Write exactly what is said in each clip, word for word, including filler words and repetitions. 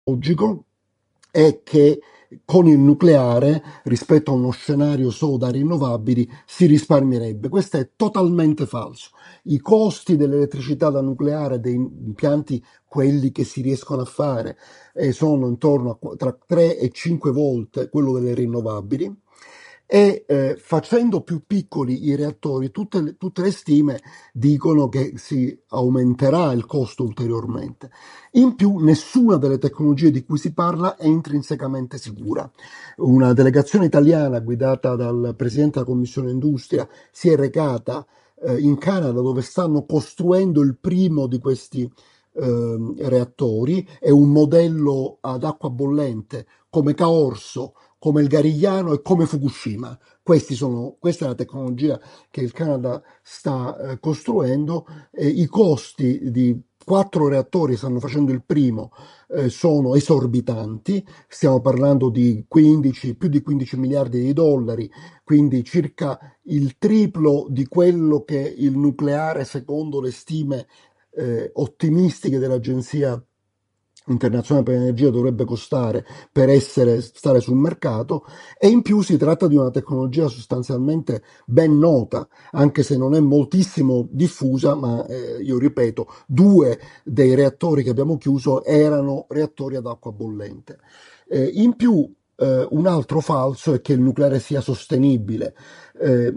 logico è che con il nucleare, rispetto a uno scenario solo da rinnovabili, si risparmierebbe. Questo è totalmente falso. I costi dell'elettricità da nucleare, dei impianti, quelli che si riescono a fare, eh, sono intorno a tra tre e cinque volte quello delle rinnovabili. E eh, facendo più piccoli i reattori, tutte le, tutte le stime dicono che si aumenterà il costo ulteriormente. In più, nessuna delle tecnologie di cui si parla è intrinsecamente sicura. Una delegazione italiana guidata dal presidente della Commissione Industria si è recata eh, in Canada, dove stanno costruendo il primo di questi eh, reattori. È un modello ad acqua bollente come Caorso, come il Garigliano e come Fukushima. Questi sono, questa è la tecnologia che il Canada sta eh, costruendo. E i costi di quattro reattori, stanno facendo il primo, eh, sono esorbitanti. Stiamo parlando di quindici, più di quindici miliardi di dollari, quindi circa il triplo di quello che il nucleare, secondo le stime eh, ottimistiche dell'Agenzia internazionale per l'energia, dovrebbe costare per essere, stare sul mercato. E in più si tratta di una tecnologia sostanzialmente ben nota, anche se non è moltissimo diffusa, ma eh, io ripeto, due dei reattori che abbiamo chiuso erano reattori ad acqua bollente. Eh, in più eh, un altro falso è che il nucleare sia sostenibile. Eh,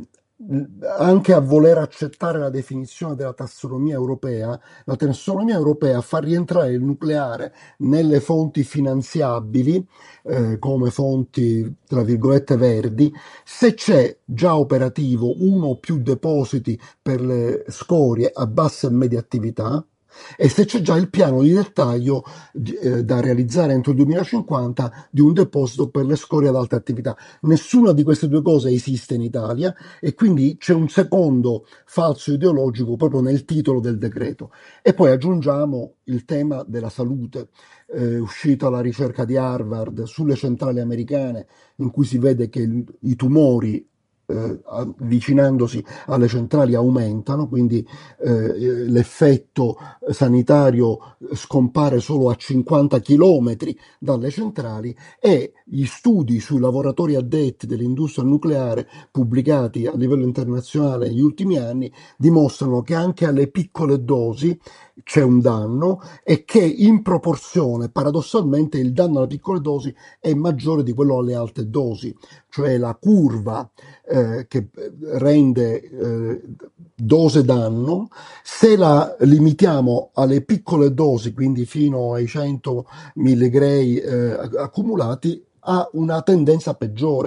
anche a voler accettare la definizione della tassonomia europea, la tassonomia europea fa rientrare il nucleare nelle fonti finanziabili, eh, come fonti tra virgolette verdi, se c'è già operativo uno o più depositi per le scorie a bassa e media attività, e se c'è già il piano di dettaglio eh, da realizzare entro il duemilacinquanta di un deposito per le scorie ad alta attività. Nessuna di queste due cose esiste in Italia, e quindi c'è un secondo falso ideologico proprio nel titolo del decreto. E poi aggiungiamo il tema della salute. È uscita la ricerca di Harvard sulle centrali americane, in cui si vede che il, i tumori eh, avvicinandosi alle centrali aumentano, quindi eh, l'effetto sanitario scompare solo a cinquanta chilometri dalle centrali, e gli studi sui lavoratori addetti dell'industria nucleare pubblicati a livello internazionale negli ultimi anni dimostrano che anche alle piccole dosi c'è un danno, e che in proporzione, paradossalmente, il danno alle piccole dosi è maggiore di quello alle alte dosi, cioè la curva eh, che rende eh, dose danno, se la limitiamo alle piccole dosi, quindi fino ai cento milligrammi eh, accumulati, ha una tendenza peggiore.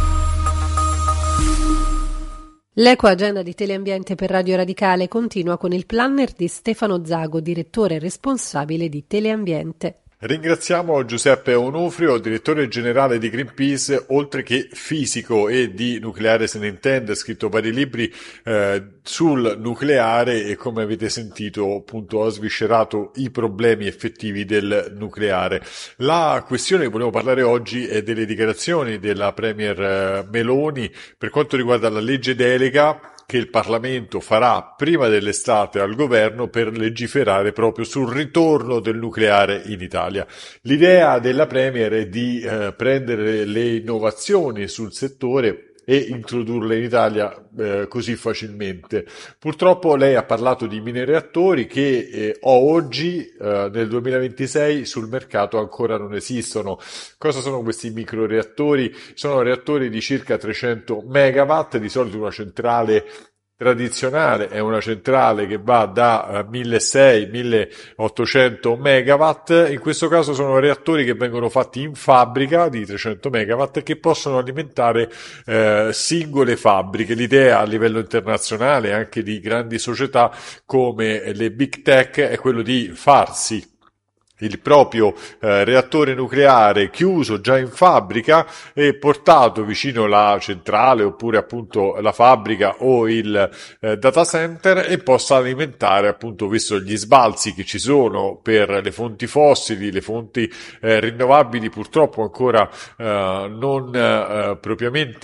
L'Ecoagenda di Teleambiente per Radio Radicale continua con il planner di Stefano Zago, direttore responsabile di Teleambiente. Ringraziamo Giuseppe Onufrio, direttore generale di Greenpeace, oltre che fisico e di nucleare se ne intende, ha scritto vari libri eh, sul nucleare e, come avete sentito, appunto ha sviscerato i problemi effettivi del nucleare. La questione che volevo parlare oggi è delle dichiarazioni della Premier Meloni per quanto riguarda la legge delega che il Parlamento farà prima dell'estate al governo per legiferare proprio sul ritorno del nucleare in Italia. L'idea della Premier è di eh, prendere le innovazioni sul settore e introdurle in Italia eh, così facilmente. Purtroppo lei ha parlato di mini reattori che eh, oggi, eh, nel duemilaventisei, sul mercato ancora non esistono. Cosa sono questi microreattori? Sono reattori di circa trecento megawatt, di solito una centrale tradizionale è una centrale che va da milleseicento milleottocento megawatt. In questo caso sono reattori che vengono fatti in fabbrica di trecento megawatt e che possono alimentare eh, singole fabbriche. L'idea a livello internazionale, anche di grandi società come le big tech, è quello di farsi il proprio eh, reattore nucleare chiuso già in fabbrica e portato vicino alla centrale oppure appunto la fabbrica o il eh, data center, e possa alimentare, appunto, visto gli sbalzi che ci sono per le fonti fossili, le fonti eh, rinnovabili purtroppo ancora eh, non eh, propriamente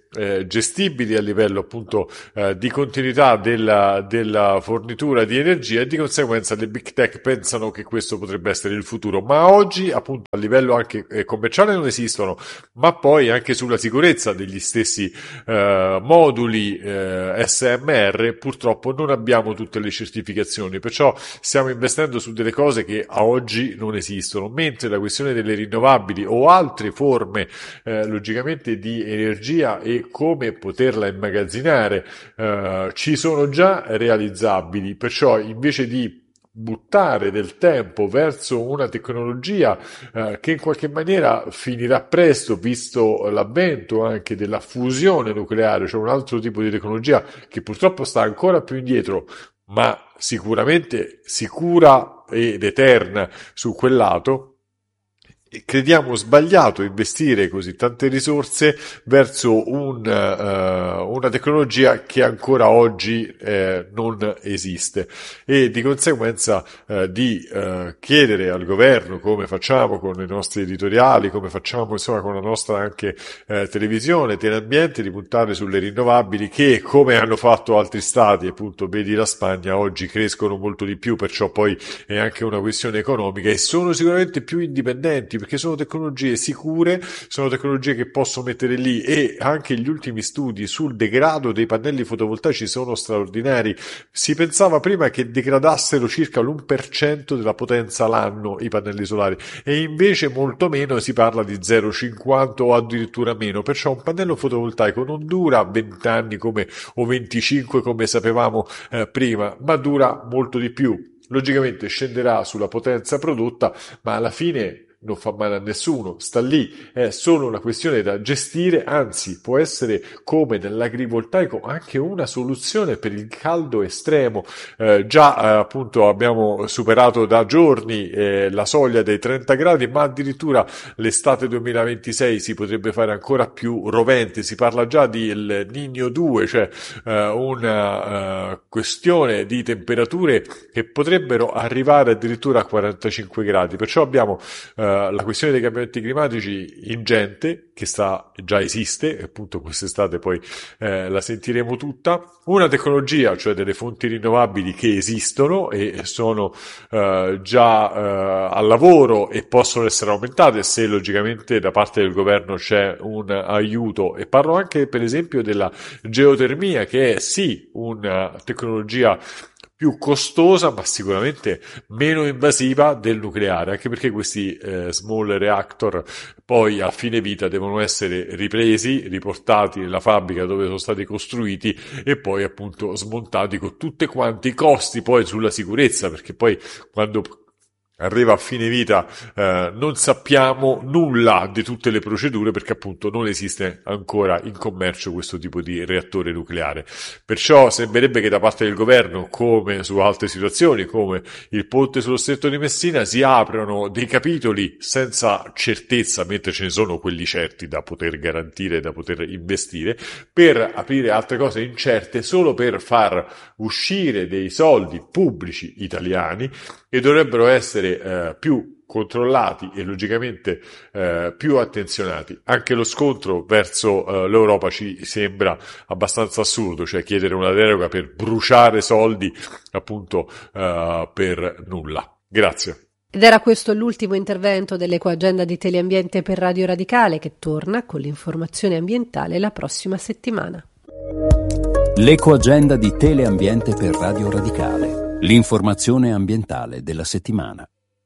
eh, gestibili a livello appunto eh, di continuità della, della fornitura di energia, e di conseguenza le big tech pensano che questo potrebbe essere il futuro. Ma oggi appunto a livello anche eh, commerciale non esistono, ma poi anche sulla sicurezza degli stessi eh, moduli eh, S M R purtroppo non abbiamo tutte le certificazioni, perciò stiamo investendo su delle cose che a oggi non esistono, mentre la questione delle rinnovabili o altre forme eh, logicamente di energia e come poterla immagazzinare eh, ci sono già realizzabili, perciò invece di buttare del tempo verso una tecnologia eh, che in qualche maniera finirà presto, visto l'avvento anche della fusione nucleare, cioè un altro tipo di tecnologia che purtroppo sta ancora più indietro, ma sicuramente sicura ed eterna su quel lato. Crediamo sbagliato investire così tante risorse verso un, uh, una tecnologia che ancora oggi eh, non esiste, e di conseguenza uh, di uh, chiedere al governo, come facciamo con i nostri editoriali, come facciamo insomma con la nostra anche eh, televisione, Teleambiente, di puntare sulle rinnovabili che, come hanno fatto altri stati, appunto vedi la Spagna, oggi crescono molto di più, perciò poi è anche una questione economica, e sono sicuramente più indipendenti perché sono tecnologie sicure, sono tecnologie che posso mettere lì, e anche gli ultimi studi sul degrado dei pannelli fotovoltaici sono straordinari. Si pensava prima che degradassero circa l'uno per cento della potenza l'anno i pannelli solari, e invece molto meno, si parla di zero virgola cinquanta o addirittura meno, perciò un pannello fotovoltaico non dura venti anni come, o venticinque come sapevamo eh, prima, ma dura molto di più. Logicamente scenderà sulla potenza prodotta, ma alla fine non fa male a nessuno, sta lì, è solo una questione da gestire, anzi può essere, come nell'agrivoltaico, anche una soluzione per il caldo estremo. Eh, già eh, appunto abbiamo superato da giorni eh, la soglia dei trenta gradi, ma addirittura l'estate duemilaventisei si potrebbe fare ancora più rovente, si parla già di il Niño due, cioè eh, una uh, questione di temperature che potrebbero arrivare addirittura a quarantacinque gradi, perciò abbiamo uh, la questione dei cambiamenti climatici ingente, che sta, già esiste, e appunto quest'estate poi eh, la sentiremo tutta, una tecnologia, cioè delle fonti rinnovabili che esistono e sono eh, già eh, al lavoro e possono essere aumentate se logicamente da parte del governo c'è un aiuto, e parlo anche per esempio della geotermia, che è sì una tecnologia più costosa ma sicuramente meno invasiva del nucleare, anche perché questi eh, small reactor poi a fine vita devono essere ripresi, riportati nella fabbrica dove sono stati costruiti e poi appunto smontati, con tutti quanti i costi poi sulla sicurezza, perché poi quando arriva a fine vita eh, non sappiamo nulla di tutte le procedure, perché appunto non esiste ancora in commercio questo tipo di reattore nucleare. Perciò sembrerebbe che da parte del governo, come su altre situazioni come il ponte sullo stretto di Messina, si aprono dei capitoli senza certezza, mentre ce ne sono quelli certi da poter garantire, da poter investire, per aprire altre cose incerte solo per far uscire dei soldi pubblici italiani, che dovrebbero essere eh, più controllati e logicamente eh, più attenzionati. Anche lo scontro verso eh, l'Europa ci sembra abbastanza assurdo, cioè chiedere una deroga per bruciare soldi appunto eh, per nulla. Grazie. Ed era questo l'ultimo intervento dell'Ecoagenda di Teleambiente per Radio Radicale, che torna con l'informazione ambientale la prossima settimana. L'Ecoagenda di Teleambiente per Radio Radicale. L'informazione ambientale della settimana.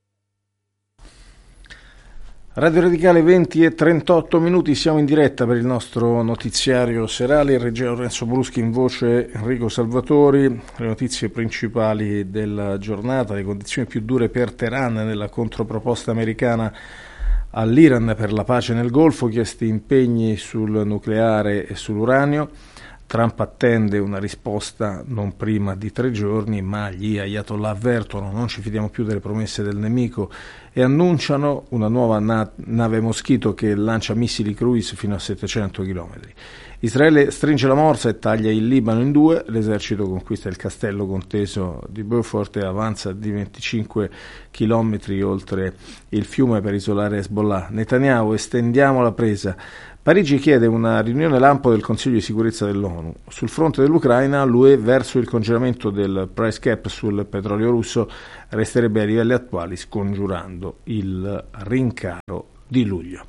Radio Radicale, venti e trentotto minuti, siamo in diretta per il nostro notiziario serale. In regia Lorenzo Bruschi, in voce Enrico Salvatori. Le notizie principali della giornata: le condizioni più dure per Teheran nella controproposta americana all'Iran per la pace nel Golfo, chiesti impegni sul nucleare e sull'uranio. Trump attende una risposta non prima di tre giorni, ma gli ayatollah avvertono: non ci fidiamo più delle promesse del nemico e annunciano una nuova na- nave Moschito che lancia missili cruise fino a settecento chilometri. Israele stringe la morsa e taglia il Libano in due, l'esercito conquista il castello conteso di Beaufort e avanza di venticinque chilometri oltre il fiume per isolare Hezbollah. Netanyahu, estendiamo la presa. Parigi chiede una riunione lampo del Consiglio di sicurezza dell'ONU. Sul fronte dell'Ucraina, l'U E verso il congelamento del price cap sul petrolio russo resterebbe ai livelli attuali, scongiurando il rincaro di luglio.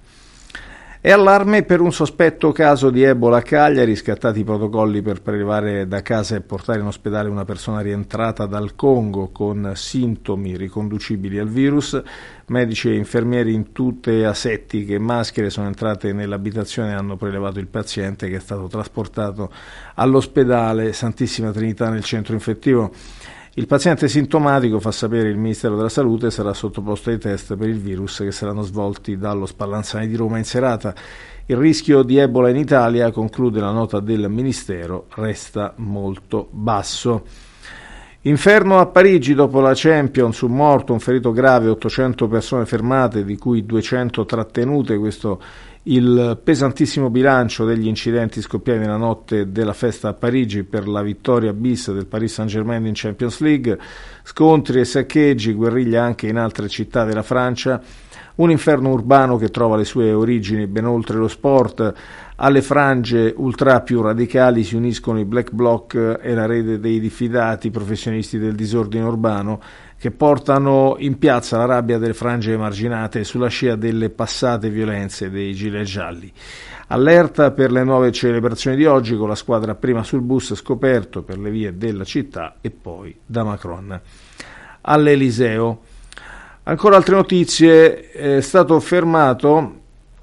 E allarme per un sospetto caso di Ebola a Cagliari, scattati i protocolli per prelevare da casa e portare in ospedale una persona rientrata dal Congo con sintomi riconducibili al virus. Medici e infermieri in tute asettiche e maschere sono entrate nell'abitazione e hanno prelevato il paziente, che è stato trasportato all'ospedale Santissima Trinità nel centro infettivo. Il paziente sintomatico, fa sapere il Ministero della Salute, sarà sottoposto ai test per il virus che saranno svolti dallo Spallanzani di Roma in serata. Il rischio di Ebola in Italia, conclude la nota del Ministero, resta molto basso. Inferno a Parigi dopo la Champions, un morto, un ferito grave, ottocento persone fermate, di cui duecento trattenute. Questo il pesantissimo bilancio degli incidenti scoppiati nella notte della festa a Parigi per la vittoria bis del Paris Saint-Germain in Champions League, scontri e saccheggi, guerriglia anche in altre città della Francia, un inferno urbano che trova le sue origini ben oltre lo sport. Alle frange ultra più radicali si uniscono i Black Bloc e la rete dei diffidati professionisti del disordine urbano, che portano in piazza la rabbia delle frange emarginate sulla scia delle passate violenze dei gilet gialli. Allerta per le nuove celebrazioni di oggi, con la squadra prima sul bus scoperto per le vie della città e poi da Macron all'Eliseo. Ancora altre notizie: è stato fermato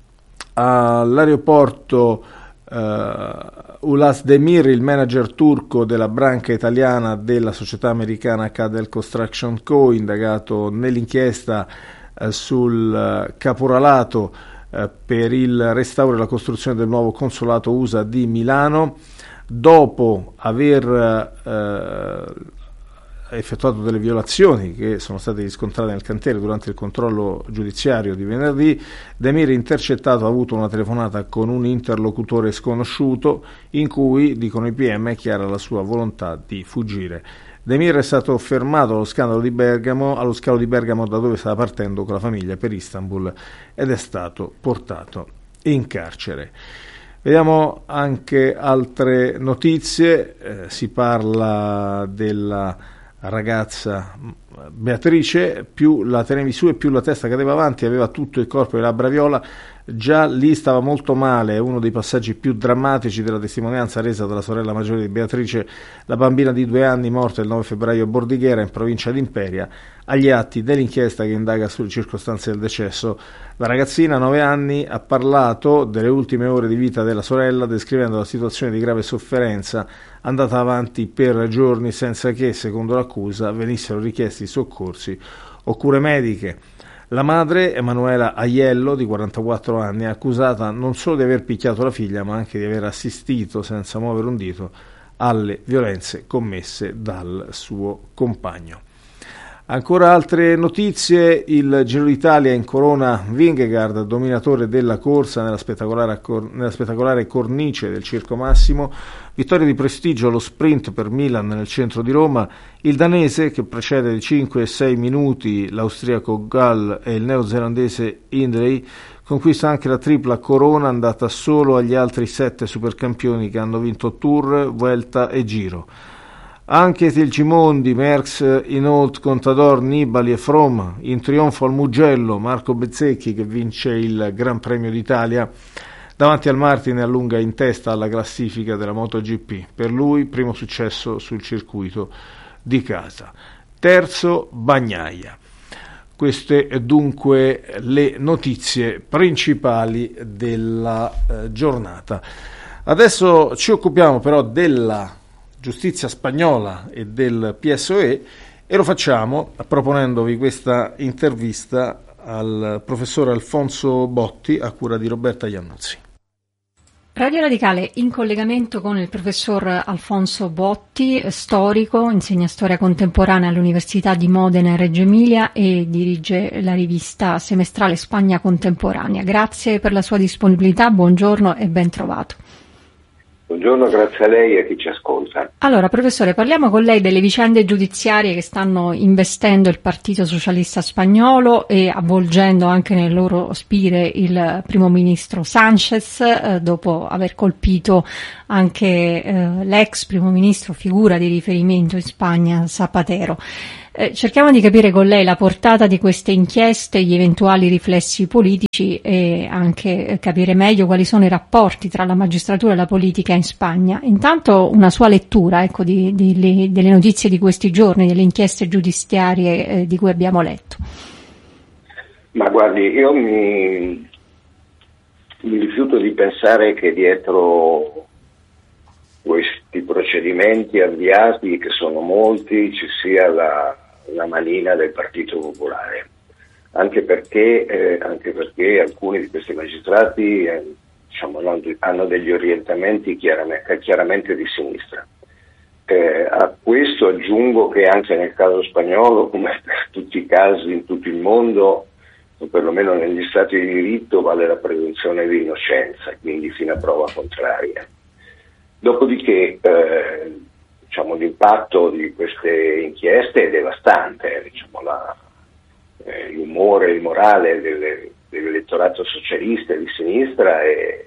all'aeroporto uh, Ulas Demir, il manager turco della branca italiana della società americana Cadel Construction Co., indagato nell'inchiesta uh, sul uh, caporalato uh, per il restauro e la costruzione del nuovo consolato U S A di Milano. Dopo aver uh, effettuato delle violazioni che sono state riscontrate nel cantiere durante il controllo giudiziario di venerdì, Demir, intercettato, ha avuto una telefonata con un interlocutore sconosciuto in cui, dicono i P M, è chiara la sua volontà di fuggire. Demir è stato fermato allo scalo di Bergamo, allo scalo di Bergamo da dove stava partendo con la famiglia per Istanbul, ed è stato portato in carcere. Vediamo anche altre notizie. Eh, si parla della ragazza Beatrice, più la tenevi su e più la testa cadeva avanti, aveva tutto il corpo di labbra viola, già lì stava molto male. È uno dei passaggi più drammatici della testimonianza resa dalla sorella maggiore di Beatrice, la bambina di due anni morta il nove febbraio a Bordighera, in provincia di Imperia. Agli atti dell'inchiesta che indaga sulle circostanze del decesso, la ragazzina, nove anni, ha parlato delle ultime ore di vita della sorella, descrivendo la situazione di grave sofferenza andata avanti per giorni senza che, secondo l'accusa, venissero richiesti soccorsi o cure mediche. La madre, Emanuela Aiello, di quarantaquattro anni, è accusata non solo di aver picchiato la figlia, ma anche di aver assistito, senza muovere un dito, alle violenze commesse dal suo compagno. Ancora altre notizie: il Giro d'Italia in corona Vingegaard, dominatore della corsa nella spettacolare, nella spettacolare cornice del Circo Massimo, vittoria di prestigio allo sprint per Milan nel centro di Roma. Il danese, che precede di cinque e sei minuti l'austriaco Gall e il neozelandese Hindley, conquista anche la tripla corona, andata solo agli altri sette supercampioni che hanno vinto Tour, Vuelta e Giro. Anche Telgimondi, Merckx, Hinault, Contador, Nibali e Froome. In trionfo al Mugello Marco Bezzecchi, che vince il Gran Premio d'Italia. Davanti al Martin e allunga in testa alla classifica della MotoGP. Per lui primo successo sul circuito di casa. Terzo Bagnaia. Queste dunque le notizie principali della eh, giornata. Adesso ci occupiamo però della giustizia spagnola e del P S O E, e lo facciamo proponendovi questa intervista al professor Alfonso Botti a cura di Roberta Iannuzzi. Radio Radicale in collegamento con il professor Alfonso Botti, storico, insegna storia contemporanea all'Università di Modena e Reggio Emilia e dirige la rivista semestrale Spagna Contemporanea. Grazie per la sua disponibilità, buongiorno e ben trovato. Buongiorno, grazie a lei e a chi ci ascolta. Allora, professore, parliamo con lei delle vicende giudiziarie che stanno investendo il Partito Socialista Spagnolo e avvolgendo anche nelle loro spire il primo ministro Sánchez, eh, dopo aver colpito anche eh, l'ex primo ministro, figura di riferimento in Spagna, Zapatero. Eh, cerchiamo di capire con lei la portata di queste inchieste, gli eventuali riflessi politici e anche capire meglio quali sono i rapporti tra la magistratura e la politica in Spagna. Intanto una sua lettura, ecco, di, di, di, delle notizie di questi giorni, delle inchieste giudiziarie eh, di cui abbiamo letto. Ma guardi, io mi, mi rifiuto di pensare che dietro questi procedimenti avviati, che sono molti, ci sia la, la manina del Partito Popolare, anche perché, eh, anche perché alcuni di questi magistrati eh, diciamo, hanno degli orientamenti chiaramente, chiaramente di sinistra. Eh, a questo aggiungo che anche nel caso spagnolo, come per tutti i casi in tutto il mondo, o perlomeno negli stati di diritto, vale la presunzione di innocenza, quindi fino a prova contraria. Dopodiché eh, diciamo, l'impatto di queste inchieste è devastante, diciamo, la, eh, l'umore, il morale delle, dell'elettorato socialista e di sinistra è,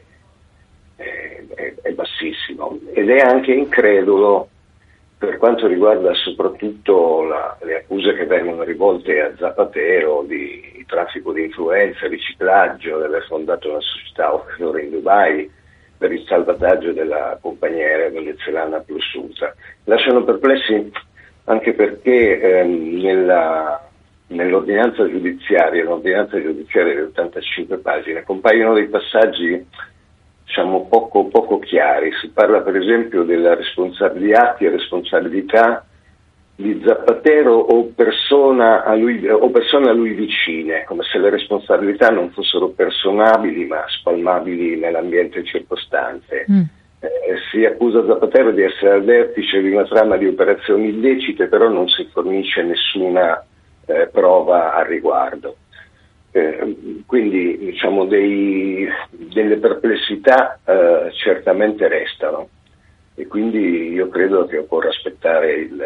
è, è, è bassissimo ed è anche incredulo per quanto riguarda soprattutto la, le accuse che vengono rivolte a Zapatero di, di traffico di influenza, riciclaggio, di aver fondato una società offshore in Dubai per il salvataggio della compagnia aerea venezuelana Plus Ultra. Lasciano perplessi anche perché ehm, nella, nell'ordinanza giudiziaria, l'ordinanza giudiziaria di ottantacinque pagine, compaiono dei passaggi diciamo poco, poco chiari. Si parla per esempio della responsabilità e responsabilità di Zapatero o persona a lui, o persone a lui vicine, come se le responsabilità non fossero personabili ma spalmabili nell'ambiente circostante. Mm. Eh, si accusa Zapatero di essere al vertice di una trama di operazioni illecite, però non si fornisce nessuna eh, prova al riguardo. Eh, quindi diciamo dei, delle perplessità eh, certamente restano e quindi io credo che occorra aspettare il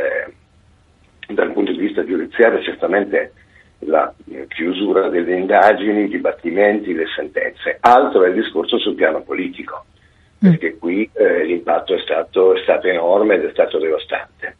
dal punto di vista giudiziario certamente la chiusura delle indagini, i dibattimenti, le sentenze. Altro è il discorso sul piano politico, perché qui eh, l'impatto è stato, è stato enorme ed è stato devastante.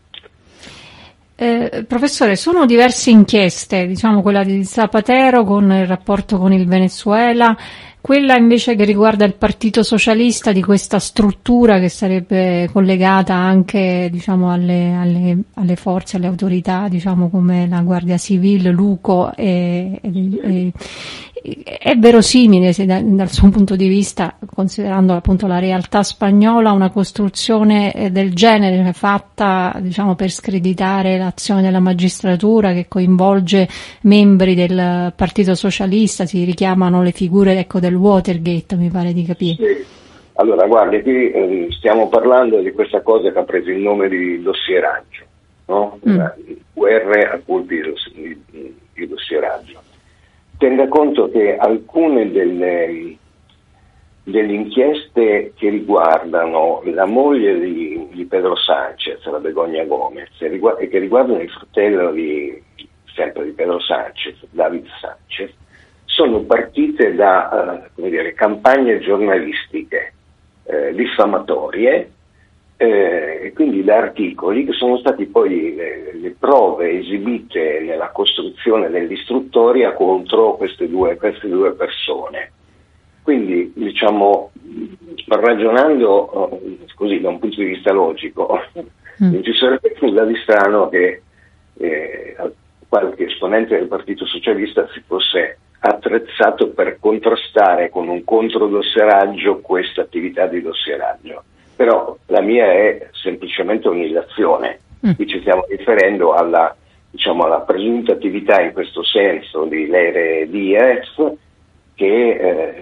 Eh, professore, sono diverse inchieste, diciamo quella di Zapatero con il rapporto con il Venezuela, quella invece che riguarda il Partito Socialista, di questa struttura che sarebbe collegata anche diciamo alle, alle, alle forze, alle autorità diciamo come la Guardia Civile, l'Uco e, e, e è verosimile se da, dal suo punto di vista, considerando appunto la realtà spagnola, una costruzione del genere fatta diciamo per screditare l'azione della magistratura che coinvolge membri del Partito Socialista, si richiamano le figure ecco del Watergate, mi pare di capire. Sì. Allora guardi, qui eh, stiamo parlando di questa cosa che ha preso il nome di dossieraggio, no? Mm. Guerre a colpi di, di, di dossieraggio. Tenga conto che alcune delle, delle inchieste che riguardano la moglie di, di Pedro Sánchez, la Begoña Gómez, e che riguardano il fratello di, sempre di Pedro Sánchez, David Sánchez, sono partite da uh, come dire, campagne giornalistiche eh, diffamatorie eh, e quindi da articoli che sono stati poi le, le prove esibite nella costruzione dell'istruttoria contro queste due, queste due persone. Quindi diciamo ragionando uh, così da un punto di vista logico mm. non ci sarebbe nulla di strano che eh, qualche esponente del Partito Socialista si fosse attrezzato per contrastare con un controdossieraggio questa attività di dossieraggio. Però la mia è semplicemente un'illazione. Mm. Qui ci stiamo riferendo alla, diciamo, alla presunta attività in questo senso di Leire Diaz, che eh,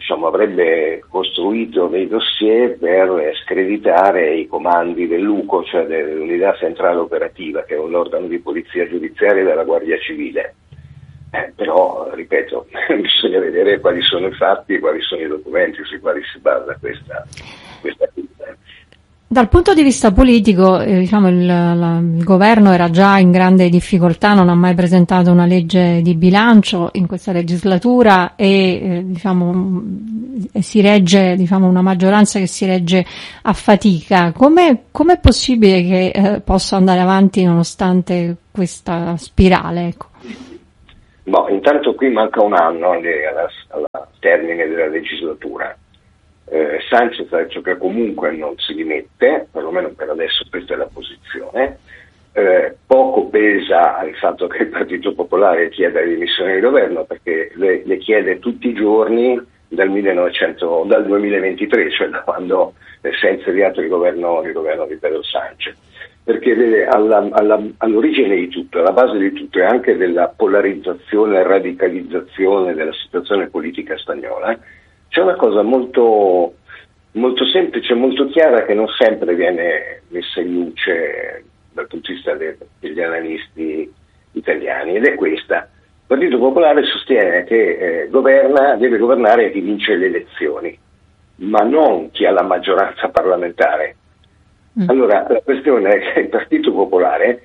diciamo, avrebbe costruito dei dossier per screditare i comandi dell'U C O, cioè dell'Unità Centrale Operativa, che è un organo di polizia giudiziaria della Guardia Civile. Eh, però, ripeto, bisogna vedere quali sono i fatti e quali sono i documenti sui quali si basa questa questa attività. Dal punto di vista politico, eh, diciamo il, la, il governo era già in grande difficoltà, non ha mai presentato una legge di bilancio in questa legislatura e eh, diciamo e si regge, diciamo, una maggioranza che si regge a fatica. Come com'è possibile che eh, possa andare avanti nonostante questa spirale? Ecco. No, intanto qui manca un anno al termine della legislatura. Eh, Sanchez ha detto che comunque non si dimette, perlomeno per adesso questa è la posizione. Eh, poco pesa il fatto che il Partito Popolare chieda le dimissioni del governo, perché le, le chiede tutti i giorni dal, millenovecento, dal duemilaventitré, cioè da quando si è insediato il governo, il governo di Pedro Sanchez. Perché vede, alla, alla, all'origine di tutto, alla base di tutto e anche della polarizzazione e radicalizzazione della situazione politica spagnola, c'è una cosa molto, molto semplice, molto chiara, che non sempre viene messa in luce dal punto di vista de, degli analisti italiani, ed è questa. Il Partito Popolare sostiene che eh, governa, deve governare chi vince le elezioni, ma non chi ha la maggioranza parlamentare. Allora, la questione è che il Partito Popolare,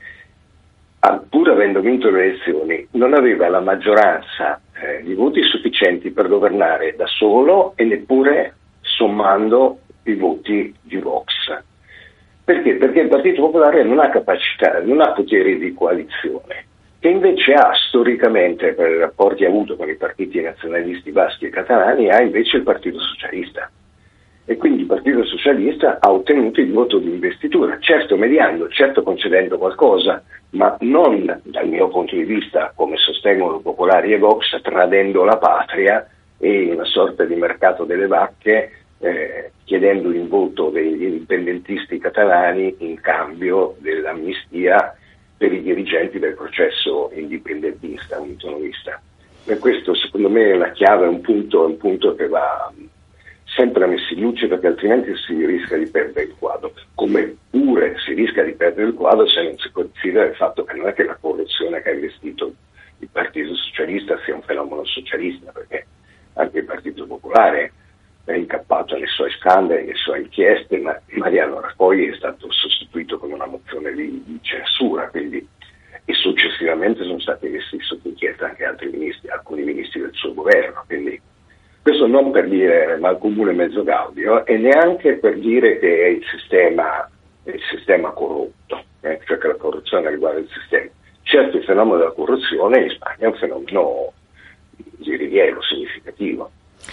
pur avendo vinto le elezioni, non aveva la maggioranza eh, di voti sufficienti per governare da solo e neppure sommando i voti di Vox. Perché? Perché il Partito Popolare non ha capacità, non ha poteri di coalizione, che invece ha storicamente, per i rapporti avuto con i partiti nazionalisti baschi e catalani, ha invece il Partito Socialista. E quindi il Partito Socialista ha ottenuto il voto di investitura, certo mediando, certo concedendo qualcosa, ma non, dal mio punto di vista, come sostengono Popolari e Vox, tradendo la patria e una sorta di mercato delle vacche, eh, chiedendo il voto degli indipendentisti catalani in cambio dell'amnistia per i dirigenti del processo indipendentista, autonomista. E questo secondo me è una chiave, un punto, un punto che va sempre messi in luce, perché altrimenti si rischia di perdere il quadro, come pure si rischia di perdere il quadro se non si considera il fatto che non è che la corruzione che ha investito il Partito Socialista sia un fenomeno socialista, perché anche il Partito Popolare è incappato nei suoi scandali, nelle sue inchieste, ma Mariano Rajoy è stato sostituito con una mozione di, di censura, quindi, e successivamente sono stati messi sotto inchiesta anche altri ministri, alcuni ministri del suo governo, quindi questo non per dire mal comune mezzo gaudio, e neanche per dire che è il sistema, è il sistema corrotto, eh? Cioè che la corruzione riguarda il sistema. Certo, il fenomeno della corruzione in Spagna è un fenomeno di rilievo significativo.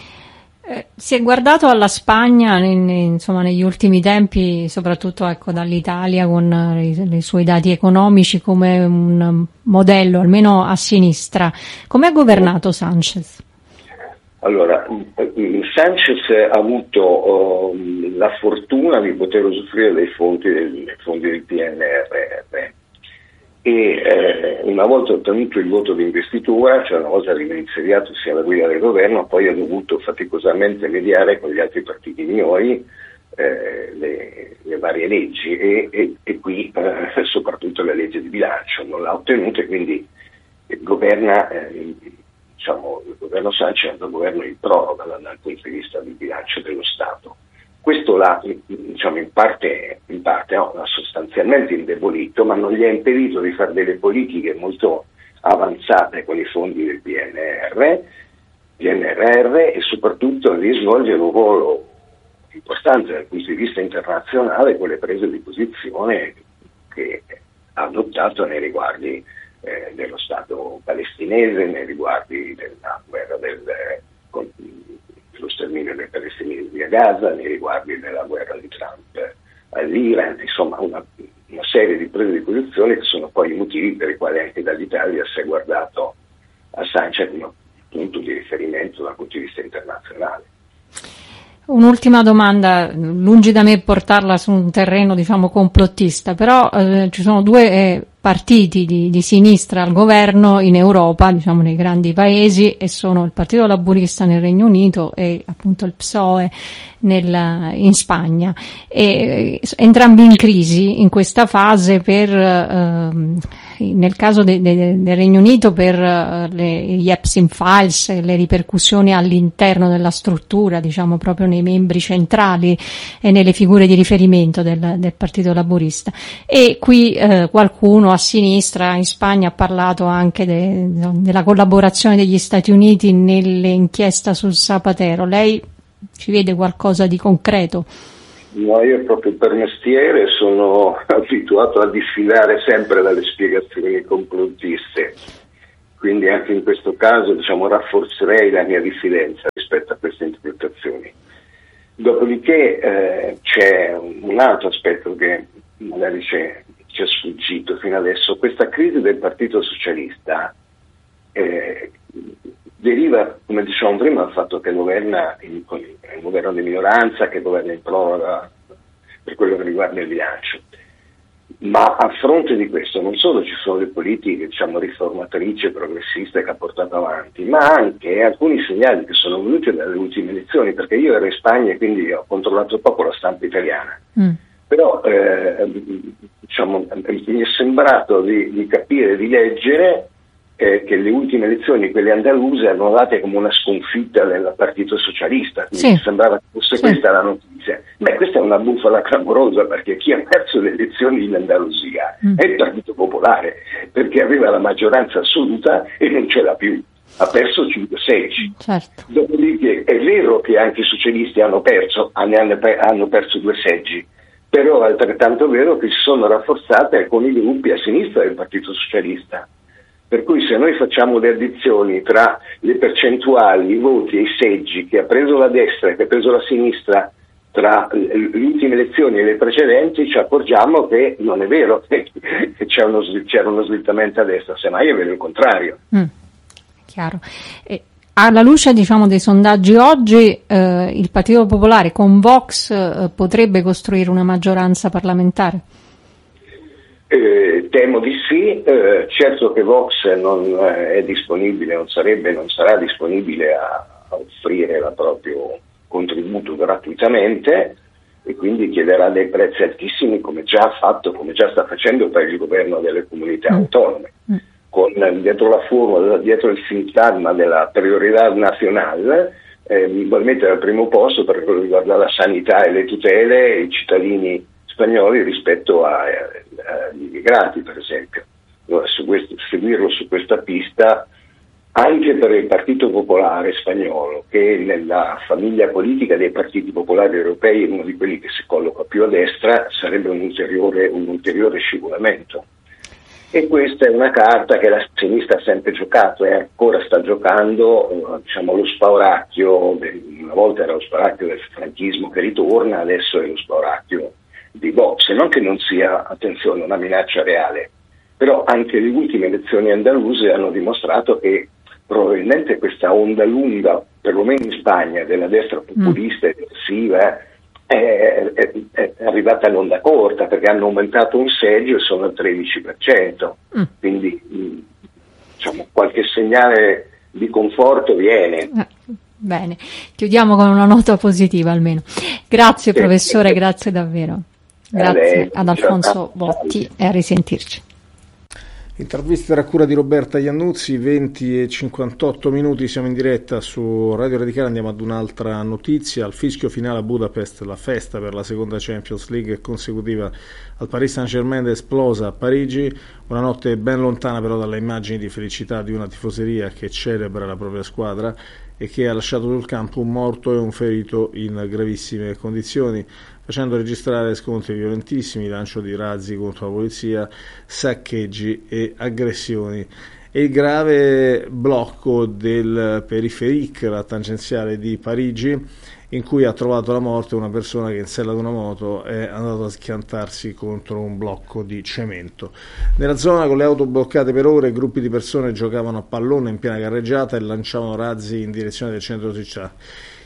Eh, si è guardato alla Spagna in, insomma, negli ultimi tempi, soprattutto ecco, dall'Italia con i, i suoi dati economici, come un modello, almeno a sinistra. Come ha governato Sanchez? Allora, Sanchez ha avuto uh, la fortuna di poter usufruire dei fondi del, dei fondi del P N R R e eh, una volta ottenuto il voto di investitura, cioè una volta reinsediatosi alla guida del governo, poi ha dovuto faticosamente mediare con gli altri partiti minori eh, le, le varie leggi e, e, e qui eh, soprattutto la legge di bilancio non l'ha ottenuta, e quindi governa eh, diciamo, il governo Sanchez è un governo di proroga dal punto di vista del bilancio dello Stato. Questo l'ha diciamo, in parte, in parte no, l'ha sostanzialmente indebolito, ma non gli ha impedito di fare delle politiche molto avanzate con i fondi del P N R, P N R R e soprattutto di svolgere un ruolo importante dal punto di vista internazionale con le prese di posizione che ha adottato nei riguardi eh, dello Stato palestinese, nei riguardi della guerra del con, dello sterminio dei palestinesi a Gaza, nei riguardi della guerra di Trump all'Iran, insomma una, una serie di prese di posizione che sono poi i motivi per i quali anche dall'Italia si è guardato a Sanchez come punto di riferimento dal punto di vista internazionale. Un'ultima domanda, lungi da me portarla su un terreno diciamo complottista, però eh, ci sono due eh, partiti di, di sinistra al governo in Europa, diciamo nei grandi paesi, e sono il Partito Laburista nel Regno Unito e appunto il P S O E nel, in Spagna, e entrambi in crisi in questa fase per ehm, nel caso de, de, del Regno Unito per uh, le, gli Epstein Files, le ripercussioni all'interno della struttura, diciamo proprio nei membri centrali e nelle figure di riferimento del, del Partito Laburista. E qui eh, qualcuno a sinistra in Spagna ha parlato anche de, de, della collaborazione degli Stati Uniti nell'inchiesta sul Zapatero. Lei ci vede qualcosa di concreto? No, io proprio per mestiere sono abituato a diffidare sempre dalle spiegazioni complottiste, quindi anche in questo caso, diciamo, rafforzerei la mia diffidenza rispetto a queste interpretazioni. Dopodiché eh, c'è un altro aspetto che magari c'è, ci è sfuggito fino adesso. Questa crisi del Partito Socialista eh, deriva, come dicevamo prima, dal fatto che governa in, è un governo di minoranza, che governa in proroga per quello che riguarda il bilancio. Ma a fronte di questo non solo ci sono le politiche, diciamo, riformatrici e progressiste che ha portato avanti, ma anche alcuni segnali che sono venuti dalle ultime elezioni, perché io ero in Spagna e quindi ho controllato poco la stampa italiana. Mm. Però eh, diciamo, mi è sembrato di, di capire, di leggere Eh, che le ultime elezioni, quelle andaluse, erano date come una sconfitta del Partito Socialista, quindi sì. sembrava che fosse sì. questa la notizia. Beh, questa è una bufala clamorosa, perché chi ha perso le elezioni in Andalusia mm. è il Partito Popolare, perché aveva la maggioranza assoluta e non ce l'ha più, ha perso cinque seggi. Certo. Dopodiché è vero che anche i socialisti hanno perso, hanno, hanno perso due seggi, però è altrettanto vero che si sono rafforzate alcuni gruppi a sinistra del Partito Socialista. Per cui se noi facciamo le addizioni tra le percentuali, i voti e i seggi che ha preso la destra e che ha preso la sinistra tra le ultime elezioni e le precedenti, ci accorgiamo che non è vero che c'è uno, c'era uno slittamento a destra, semmai è vero il contrario. Mm, chiaro. E alla luce, diciamo, dei sondaggi oggi, eh, il Partito Popolare con Vox eh, potrebbe costruire una maggioranza parlamentare? Eh, temo di sì, eh, certo che Vox non è disponibile, non sarebbe, non sarà disponibile a, a offrire il proprio contributo gratuitamente, e quindi chiederà dei prezzi altissimi, come già ha fatto, come già sta facendo per il governo delle comunità mm. autonome, mm. con dietro la formula, dietro il sintagma della priorità nazionale, eh, vuol mettere al primo posto, per quello che riguarda la sanità e le tutele, i cittadini spagnoli rispetto a, a, agli immigrati, per esempio. Allora, su questo, seguirlo su questa pista, anche per il Partito Popolare spagnolo, che nella famiglia politica dei partiti popolari europei è uno di quelli che si colloca più a destra, sarebbe un ulteriore, un ulteriore scivolamento. E questa è una carta che la sinistra ha sempre giocato e ancora sta giocando, diciamo, lo spauracchio, una volta era lo spauracchio del franchismo che ritorna, adesso è lo spauracchio di Vox, non che non sia, attenzione, una minaccia reale, però anche le ultime elezioni andaluse hanno dimostrato che probabilmente questa onda lunga, perlomeno in Spagna, della destra populista e eversiva è, è, è arrivata all'onda corta, perché hanno aumentato un seggio e sono al tredici per cento, mm. quindi diciamo, qualche segnale di conforto viene. Bene, chiudiamo con una nota positiva almeno. Grazie sì. professore, grazie davvero. Grazie ad Alfonso Botti e a risentirci. Intervista a cura di Roberta Iannuzzi, venti e cinquantotto minuti, siamo in diretta su Radio Radicale, andiamo ad un'altra notizia. Al fischio finale a Budapest, la festa per la seconda Champions League consecutiva al Paris Saint-Germain è esplosa a Parigi, una notte ben lontana però dalle immagini di felicità di una tifoseria che celebra la propria squadra e che ha lasciato sul campo un morto e un ferito in gravissime condizioni, facendo registrare scontri violentissimi, lancio di razzi contro la polizia, saccheggi e aggressioni. E il grave blocco del Périphérique, la tangenziale di Parigi, in cui ha trovato la morte una persona che in sella ad una moto è andata a schiantarsi contro un blocco di cemento. Nella zona, con le auto bloccate per ore, gruppi di persone giocavano a pallone in piena carreggiata e lanciavano razzi in direzione del centro città.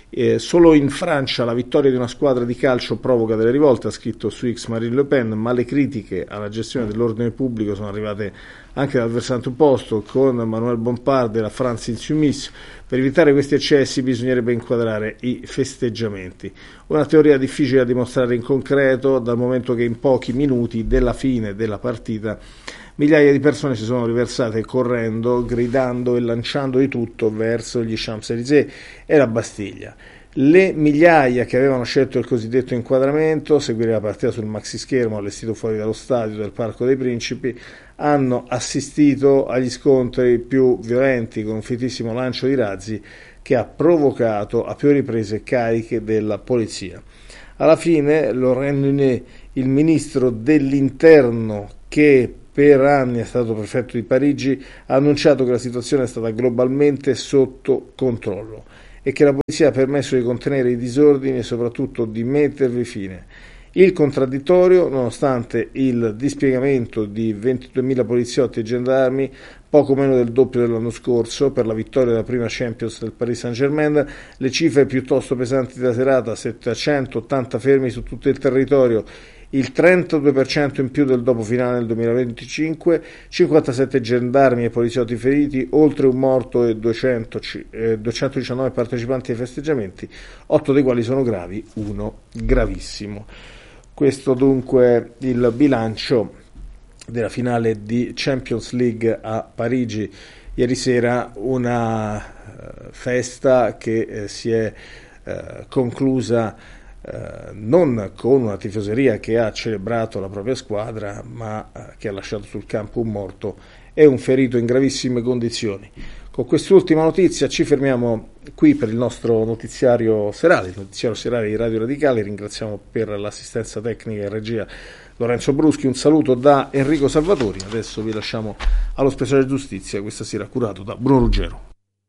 Eh, solo in Francia la vittoria di una squadra di calcio provoca delle rivolte, ha scritto su X Marine Le Pen, ma le critiche alla gestione dell'ordine pubblico sono arrivate anche dal versante opposto, con Manuel Bompard della France Insoumise. Per evitare questi eccessi bisognerebbe inquadrare i festeggiamenti. Una teoria difficile da dimostrare in concreto, dal momento che in pochi minuti della fine della partita migliaia di persone si sono riversate correndo, gridando e lanciando di tutto verso gli Champs-Élysées e la Bastiglia. Le migliaia che avevano scelto il cosiddetto inquadramento, seguire la partita sul maxischermo allestito fuori dallo stadio del Parco dei Principi, hanno assistito agli scontri più violenti con un fittissimo lancio di razzi che ha provocato a più riprese cariche della polizia. Alla fine Laurent Nunez, il ministro dell'interno che per anni è stato prefetto di Parigi, ha annunciato che la situazione è stata globalmente sotto controllo e che la polizia ha permesso di contenere i disordini e soprattutto di mettervi fine. Il contraddittorio, nonostante il dispiegamento di ventiduemila poliziotti e gendarmi, poco meno del doppio dell'anno scorso, per la vittoria della prima Champions del Paris Saint-Germain, le cifre piuttosto pesanti della serata, settecentottanta fermi su tutto il territorio, il trentadue per cento in più del dopo finale nel duemilaventicinque, cinquantasette gendarmi e poliziotti feriti, oltre un morto e duecento, eh, duecentodiciannove partecipanti ai festeggiamenti, otto dei quali sono gravi, uno gravissimo. Questo dunque il bilancio della finale di Champions League a Parigi ieri sera, una uh, festa che eh, si è uh, conclusa Uh, non con una tifoseria che ha celebrato la propria squadra, ma uh, che ha lasciato sul campo un morto e un ferito in gravissime condizioni. Con quest'ultima notizia ci fermiamo qui per il nostro notiziario serale, il notiziario serale di Radio Radicale. Ringraziamo per l'assistenza tecnica e regia Lorenzo Bruschi, un saluto da Enrico Salvatori. Adesso vi lasciamo allo speciale giustizia, questa sera curato da Bruno Ruggero.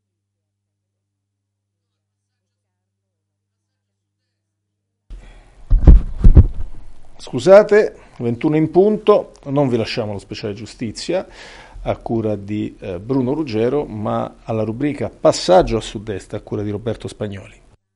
Scusate, ventuno in punto, non vi lasciamo lo speciale giustizia a cura di eh, Bruno Ruggero, ma alla rubrica Passaggio a Sud-Est a cura di Roberto Spagnoli.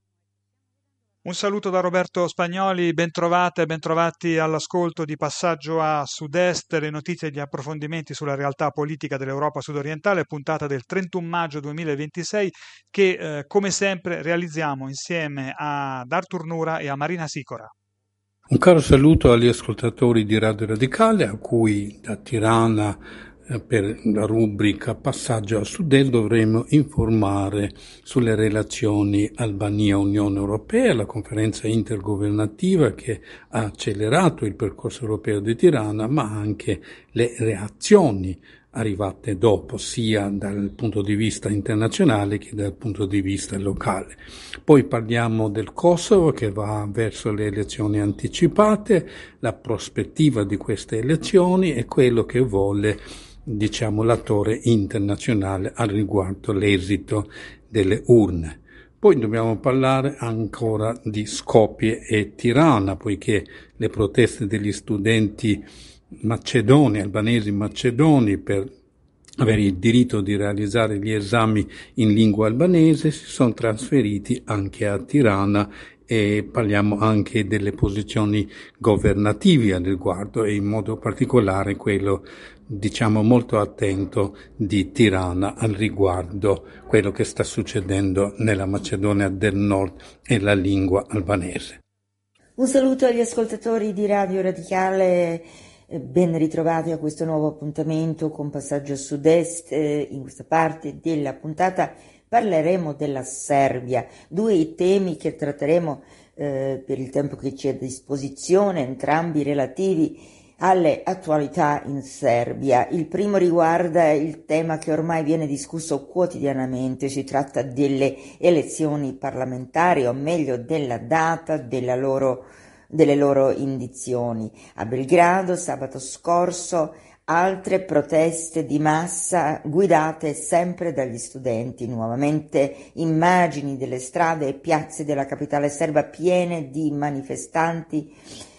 Un saluto da Roberto Spagnoli, bentrovate e bentrovati all'ascolto di Passaggio a Sud-Est, le notizie e gli approfondimenti sulla realtà politica dell'Europa sudorientale, puntata del trentuno maggio duemilaventisei, che eh, come sempre realizziamo insieme ad Artur Nura e a Marina Sicora. Un caro saluto agli ascoltatori di Radio Radicale, a cui da Tirana eh, per la rubrica Passaggio a Sud-Est dovremo informare sulle relazioni Albania-Unione Europea, la conferenza intergovernativa che ha accelerato il percorso europeo di Tirana, ma anche le reazioni arrivate dopo, sia dal punto di vista internazionale che dal punto di vista locale. Poi parliamo del Kosovo, che va verso le elezioni anticipate, la prospettiva di queste elezioni e quello che vuole, diciamo, l'attore internazionale al riguardo l'esito delle urne. Poi dobbiamo parlare ancora di Skopje e Tirana, poiché le proteste degli studenti macedoni, albanesi macedoni, per avere il diritto di realizzare gli esami in lingua albanese si sono trasferiti anche a Tirana, e parliamo anche delle posizioni governative al riguardo e in modo particolare quello, diciamo, molto attento di Tirana al riguardo quello che sta succedendo nella Macedonia del Nord e la lingua albanese. Un saluto agli ascoltatori di Radio Radicale. Ben ritrovati a questo nuovo appuntamento con Passaggio a Sud-Est. In questa parte della puntata parleremo della Serbia, due i temi che tratteremo eh, per il tempo che ci è a disposizione, entrambi relativi alle attualità in Serbia. Il primo riguarda il tema che ormai viene discusso quotidianamente, si tratta delle elezioni parlamentari, o meglio della data della loro delle loro indizioni. A Belgrado sabato scorso altre proteste di massa guidate sempre dagli studenti, nuovamente immagini delle strade e piazze della capitale serba piene di manifestanti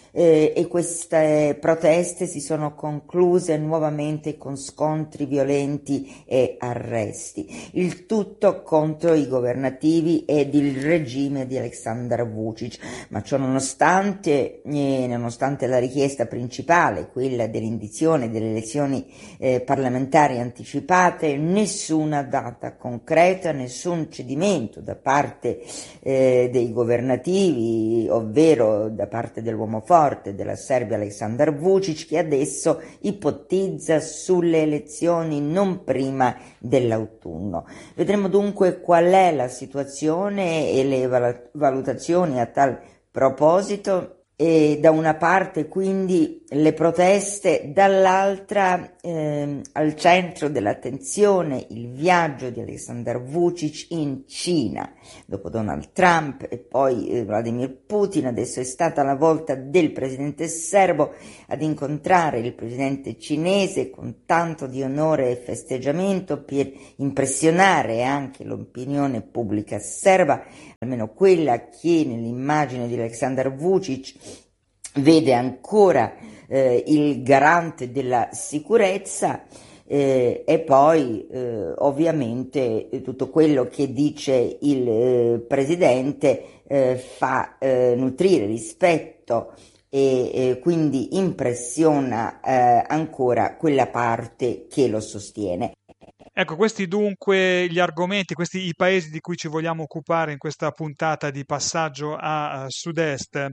eh, e queste proteste si sono concluse nuovamente con scontri violenti e arresti. Il tutto contro i governativi ed il regime di Aleksandar Vučić, ma ciò nonostante, eh, nonostante la richiesta principale, quella dell'indizione delle elezioni eh, parlamentari anticipate, nessuna data concreta, nessun cedimento da parte eh, dei governativi, ovvero da parte dell'uomo forte della Serbia Aleksandar Vučić, che adesso ipotizza sulle elezioni non prima dell'autunno. Vedremo dunque qual è la situazione e le valutazioni a tal proposito. E da una parte quindi le proteste, dall'altra eh, al centro dell'attenzione il viaggio di Aleksandar Vučić in Cina. Dopo Donald Trump e poi eh, Vladimir Putin, adesso è stata la volta del presidente serbo ad incontrare il presidente cinese con tanto di onore e festeggiamento per impressionare anche l'opinione pubblica serba, almeno quella che nell'immagine di Aleksandar Vučić vede ancora eh, il garante della sicurezza, eh, e poi eh, ovviamente tutto quello che dice il eh, presidente eh, fa eh, nutrire rispetto e eh, quindi impressiona eh, ancora quella parte che lo sostiene. Ecco, questi dunque gli argomenti, questi i paesi di cui ci vogliamo occupare in questa puntata di Passaggio a, a Sud-Est.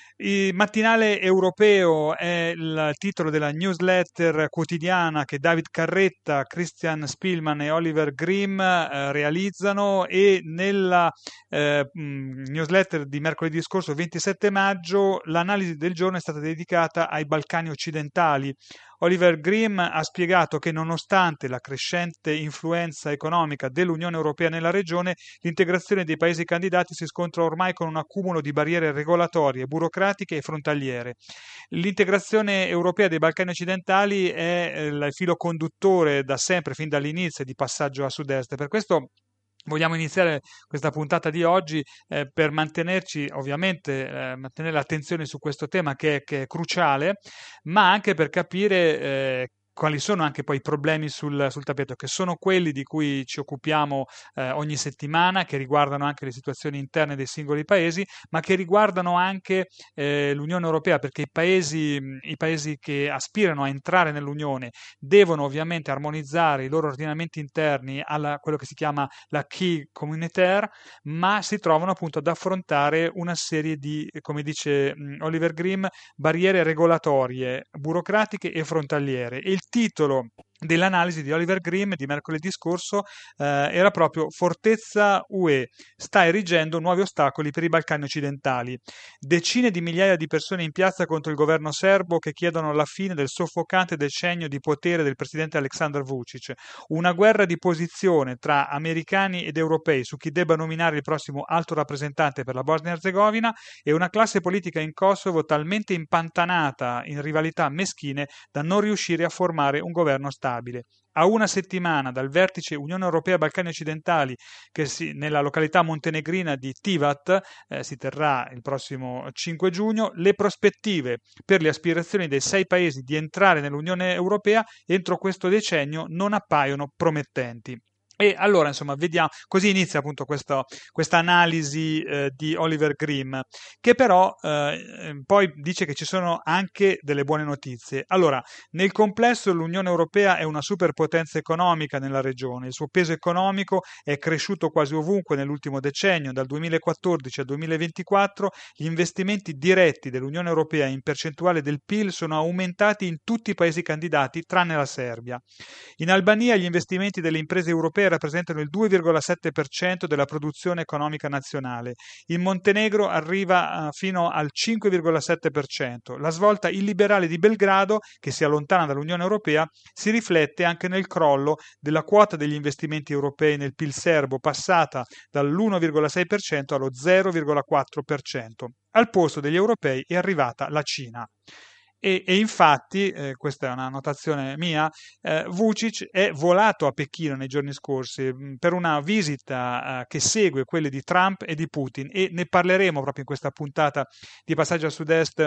Il Mattinale Europeo è il titolo della newsletter quotidiana che David Carretta, Christian Spielmann e Oliver Grimm eh, realizzano, e nella eh, newsletter di mercoledì scorso, ventisette maggio, l'analisi del giorno è stata dedicata ai Balcani occidentali. Oliver Grimm ha spiegato che nonostante la crescente influenza economica dell'Unione Europea nella regione, l'integrazione dei paesi candidati si scontra ormai con un accumulo di barriere regolatorie, burocratiche e frontaliere. L'integrazione europea dei Balcani occidentali è il filo conduttore da sempre, fin dall'inizio, di Passaggio a Sud-Est. Per questo vogliamo iniziare questa puntata di oggi eh, per mantenerci, ovviamente, eh, mantenere l'attenzione su questo tema che è, che è cruciale, ma anche per capire eh, quali sono anche poi i problemi sul, sul tappeto, che sono quelli di cui ci occupiamo eh, ogni settimana, che riguardano anche le situazioni interne dei singoli paesi, ma che riguardano anche eh, l'Unione Europea, perché i paesi, i paesi che aspirano a entrare nell'Unione devono ovviamente armonizzare i loro ordinamenti interni a quello che si chiama l'acquis communautaire, ma si trovano appunto ad affrontare una serie di, come dice mh, Oliver Grimm, barriere regolatorie, burocratiche e frontaliere. E il titolo dell'analisi di Oliver Grimm di mercoledì scorso eh, era proprio Fortezza U E, sta erigendo nuovi ostacoli per i Balcani occidentali. Decine di migliaia di persone in piazza contro il governo serbo che chiedono la fine del soffocante decennio di potere del presidente Aleksandar Vučić. Una guerra di posizione tra americani ed europei su chi debba nominare il prossimo alto rappresentante per la Bosnia e Erzegovina, e una classe politica in Kosovo talmente impantanata in rivalità meschine da non riuscire a formare un governo stabile. A una settimana dal vertice Unione Europea Balcani Occidentali, che si, nella località montenegrina di Tivat eh, si terrà il prossimo cinque giugno, le prospettive per le aspirazioni dei sei paesi di entrare nell'Unione Europea entro questo decennio non appaiono promettenti. E allora, insomma, vediamo, così inizia appunto questa analisi eh, di Oliver Grimm, che però eh, poi dice che ci sono anche delle buone notizie. Allora, nel complesso l'Unione Europea è una superpotenza economica nella regione, il suo peso economico è cresciuto quasi ovunque nell'ultimo decennio, dal duemilaquattordici al duemilaventiquattro gli investimenti diretti dell'Unione Europea in percentuale del P I L sono aumentati in tutti i paesi candidati, tranne la Serbia. In Albania gli investimenti delle imprese europee rappresentano il due virgola sette per cento della produzione economica nazionale. In Montenegro arriva uh, fino al cinque virgola sette per cento. La svolta illiberale di Belgrado, che si allontana dall'Unione Europea, si riflette anche nel crollo della quota degli investimenti europei nel P I L serbo, passata dall'uno virgola sei per cento allo zero virgola quattro per cento. Al posto degli europei è arrivata la Cina. E, e infatti, eh, questa è una notazione mia, eh, Vučić è volato a Pechino nei giorni scorsi mh, per una visita eh, che segue quelle di Trump e di Putin, e ne parleremo proprio in questa puntata di Passaggio a Sud-Est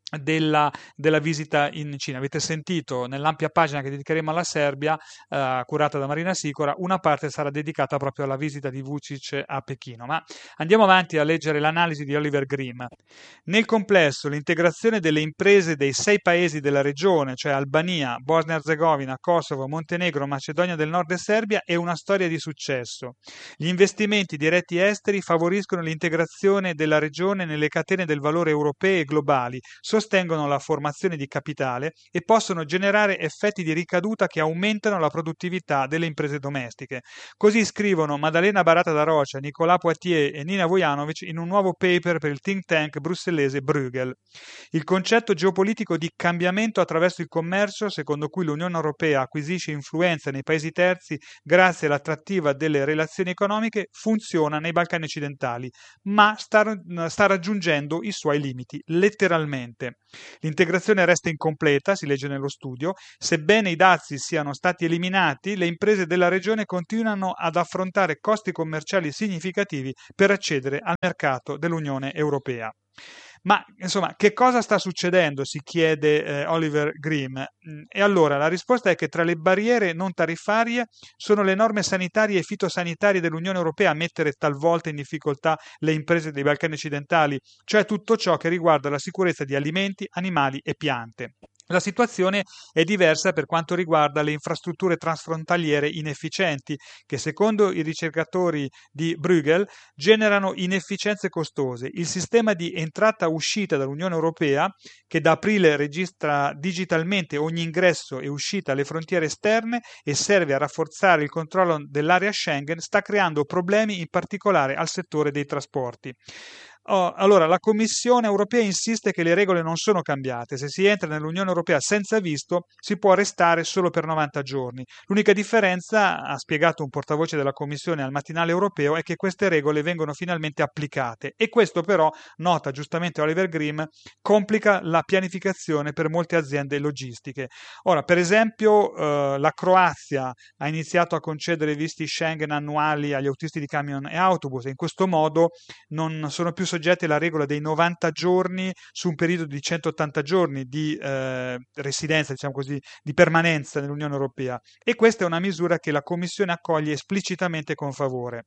Della, della visita in Cina. Avete sentito nell'ampia pagina che dedicheremo alla Serbia, eh, curata da Marina Sicora, una parte sarà dedicata proprio alla visita di Vučić a Pechino. Ma andiamo avanti a leggere l'analisi di Oliver Grimm. Nel complesso, l'integrazione delle imprese dei sei paesi della regione, cioè Albania, Bosnia-Herzegovina, Kosovo, Montenegro, Macedonia del Nord e Serbia, è una storia di successo. Gli investimenti diretti esteri favoriscono l'integrazione della regione nelle catene del valore europee e globali, sostengono la formazione di capitale e possono generare effetti di ricaduta che aumentano la produttività delle imprese domestiche. Così scrivono Maddalena Barata da Rocha, Nicolas Poitier e Nina Vujanovic in un nuovo paper per il think tank bruxellese Bruegel. Il concetto geopolitico di cambiamento attraverso il commercio, secondo cui l'Unione Europea acquisisce influenza nei paesi terzi grazie all'attrattiva delle relazioni economiche, funziona nei Balcani occidentali, ma sta, sta raggiungendo i suoi limiti, letteralmente. L'integrazione resta incompleta, si legge nello studio, sebbene i dazi siano stati eliminati, le imprese della regione continuano ad affrontare costi commerciali significativi per accedere al mercato dell'Unione Europea. Ma insomma, che cosa sta succedendo? Si chiede eh, Oliver Grimm. E allora la risposta è che tra le barriere non tariffarie sono le norme sanitarie e fitosanitarie dell'Unione Europea a mettere talvolta in difficoltà le imprese dei Balcani occidentali, cioè tutto ciò che riguarda la sicurezza di alimenti, animali e piante. La situazione è diversa per quanto riguarda le infrastrutture transfrontaliere inefficienti, che secondo i ricercatori di Bruegel generano inefficienze costose. Il sistema di entrata-uscita dall'Unione Europea, che da aprile registra digitalmente ogni ingresso e uscita alle frontiere esterne e serve a rafforzare il controllo dell'area Schengen, sta creando problemi in particolare al settore dei trasporti. Oh, allora, la Commissione europea insiste che le regole non sono cambiate. Se si entra nell'Unione Europea senza visto, si può restare solo per novanta giorni. L'unica differenza, ha spiegato un portavoce della Commissione al mattinale europeo, è che queste regole vengono finalmente applicate. E questo però, nota giustamente Oliver Grimm, complica la pianificazione per molte aziende logistiche. Ora, per esempio, eh, la Croazia ha iniziato a concedere visti Schengen annuali agli autisti di camion e autobus e in questo modo non sono più soggetti alla regola dei novanta giorni su un periodo di centottanta giorni di eh, residenza, diciamo così, di permanenza nell'Unione Europea. E questa è una misura che la Commissione accoglie esplicitamente con favore.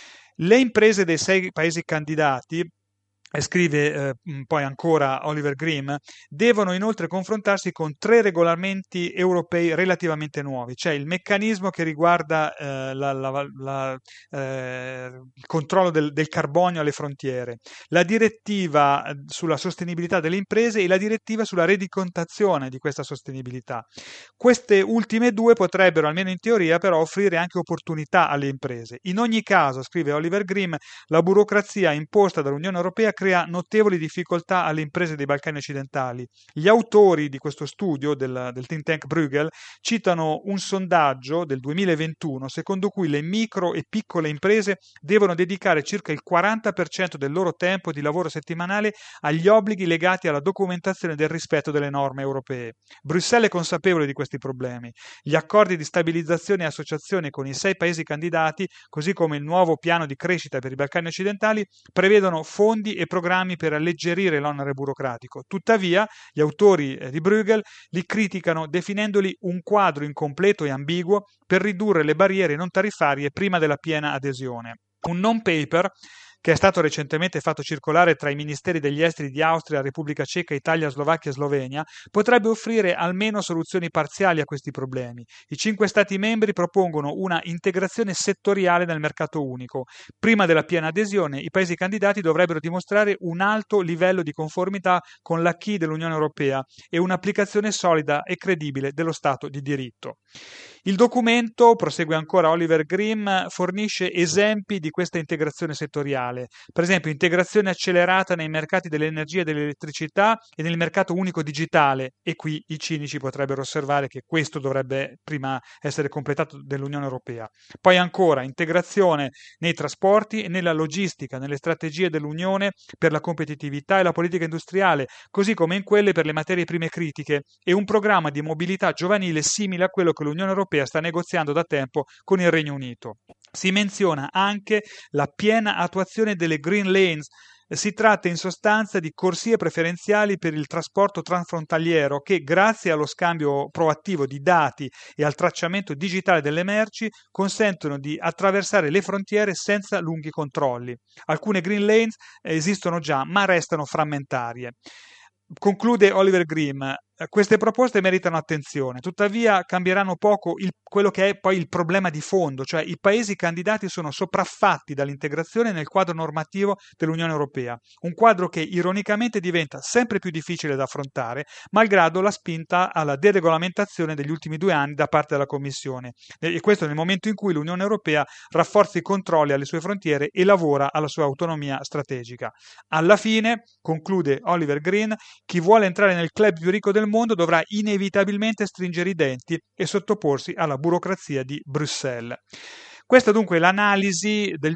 Le imprese dei sei paesi candidati, e scrive eh, poi ancora Oliver Grimm, devono inoltre confrontarsi con tre regolamenti europei relativamente nuovi, cioè il meccanismo che riguarda eh, la, la, la, eh, il controllo del, del carbonio alle frontiere, la direttiva sulla sostenibilità delle imprese e la direttiva sulla rendicontazione di questa sostenibilità. Queste ultime due potrebbero, almeno in teoria, però offrire anche opportunità alle imprese. In ogni caso, scrive Oliver Grimm, la burocrazia imposta dall'Unione Europea crea notevoli difficoltà alle imprese dei Balcani occidentali. Gli autori di questo studio del, del think tank Bruegel citano un sondaggio del duemilaventuno secondo cui le micro e piccole imprese devono dedicare circa il quaranta per cento del loro tempo di lavoro settimanale agli obblighi legati alla documentazione del rispetto delle norme europee. Bruxelles è consapevole di questi problemi. Gli accordi di stabilizzazione e associazione con i sei paesi candidati, così come il nuovo piano di crescita per i Balcani occidentali, prevedono fondi e programmi per alleggerire l'onere burocratico. Tuttavia, gli autori eh, di Bruegel li criticano definendoli un quadro incompleto e ambiguo per ridurre le barriere non tariffarie prima della piena adesione. Un non-paper che è stato recentemente fatto circolare tra i ministeri degli esteri di Austria, Repubblica Ceca, Italia, Slovacchia e Slovenia, potrebbe offrire almeno soluzioni parziali a questi problemi. I cinque Stati membri propongono una integrazione settoriale nel mercato unico. Prima della piena adesione, i paesi candidati dovrebbero dimostrare un alto livello di conformità con l'acquis dell'Unione Europea e un'applicazione solida e credibile dello Stato di diritto. Il documento, prosegue ancora Oliver Grimm, fornisce esempi di questa integrazione settoriale. Per esempio, integrazione accelerata nei mercati dell'energia e dell'elettricità e nel mercato unico digitale. E qui i cinici potrebbero osservare che questo dovrebbe prima essere completato dell'Unione Europea. Poi ancora, integrazione nei trasporti e nella logistica, nelle strategie dell'Unione per la competitività e la politica industriale, così come in quelle per le materie prime critiche, e un programma di mobilità giovanile simile a quello che l'Unione Europea sta negoziando da tempo con il Regno Unito. Si menziona anche la piena attuazione delle Green Lanes, Si tratta in sostanza di corsie preferenziali per il trasporto transfrontaliero che, grazie allo scambio proattivo di dati e al tracciamento digitale delle merci, consentono di attraversare le frontiere senza lunghi controlli. Alcune green lanes esistono già, ma restano frammentarie. Conclude Oliver Grimm: queste proposte meritano attenzione, tuttavia cambieranno poco il, quello che è poi il problema di fondo, cioè i paesi candidati sono sopraffatti dall'integrazione nel quadro normativo dell'Unione Europea, un quadro che ironicamente diventa sempre più difficile da affrontare, malgrado la spinta alla deregolamentazione degli ultimi due anni da parte della Commissione, e questo nel momento in cui l'Unione Europea rafforza i controlli alle sue frontiere e lavora alla sua autonomia strategica. Alla fine, conclude Oliver Green, chi vuole entrare nel club più ricco del mondo dovrà inevitabilmente stringere i denti e sottoporsi alla burocrazia di Bruxelles. Questa dunque è l'analisi del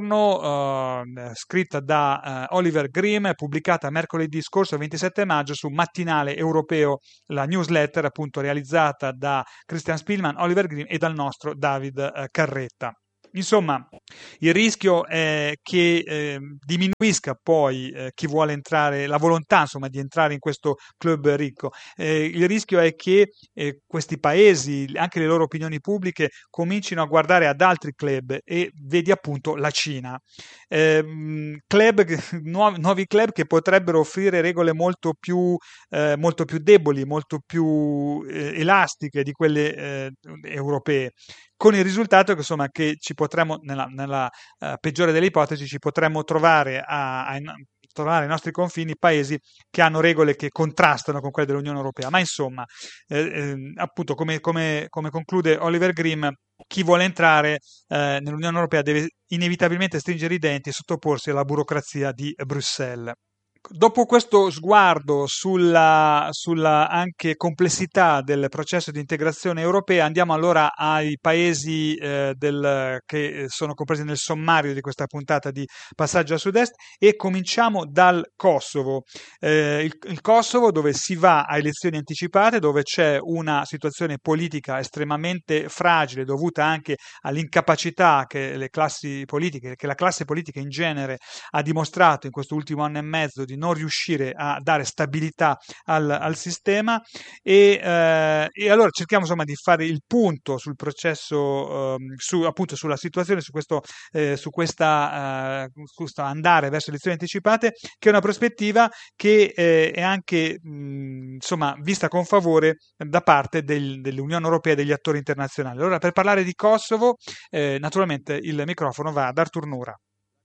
giorno eh, scritta da eh, Oliver Grimm, pubblicata mercoledì scorso ventisette maggio su Mattinale Europeo, la newsletter appunto realizzata da Christian Spielmann, Oliver Grimm e dal nostro David eh, Carretta. Insomma, il rischio è che eh, diminuisca poi eh, chi vuole entrare, la volontà insomma di entrare in questo club ricco. Eh, il rischio è che eh, questi paesi, anche le loro opinioni pubbliche, comincino a guardare ad altri club, e vedi appunto la Cina. Eh, club, nuovi, nuovi club che potrebbero offrire regole molto più, eh, molto più deboli, molto più eh, elastiche di quelle eh, europee, con il risultato che insomma che ci potremmo, nella, nella uh, peggiore delle ipotesi, ci potremmo trovare a, a, a trovare ai nostri confini paesi che hanno regole che contrastano con quelle dell'Unione Europea. Ma insomma, eh, eh, appunto, come, come, come conclude Oliver Grimm, chi vuole entrare eh, nell'Unione Europea deve inevitabilmente stringere i denti e sottoporsi alla burocrazia di Bruxelles. Dopo questo sguardo sulla, sulla anche complessità del processo di integrazione europea, andiamo allora ai paesi eh, del, che sono compresi nel sommario di questa puntata di Passaggio a Sud-Est, e cominciamo dal Kosovo. Eh, il, il Kosovo, dove si va a elezioni anticipate, dove c'è una situazione politica estremamente fragile dovuta anche all'incapacità che le classi politiche, che la classe politica in genere ha dimostrato in questo ultimo anno e mezzo di non riuscire a dare stabilità al, al sistema, e, eh, e allora cerchiamo insomma di fare il punto sul processo, eh, su, appunto sulla situazione, su questo, eh, su questa, eh, questo andare verso elezioni anticipate, che è una prospettiva che eh, è anche mh, insomma vista con favore da parte del, dell'Unione Europea e degli attori internazionali. Allora, per parlare di Kosovo, eh, naturalmente il microfono va ad Artur Nura.